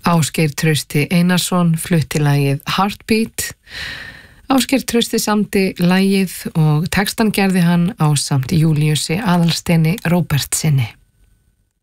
Ásgeir Trausti Einarsson flutti lagið Heartbeat. Ásgeir Trausti samdi lagið og textan gerði hann ásamt Júlíusi Aðalsteini Róbertsinni.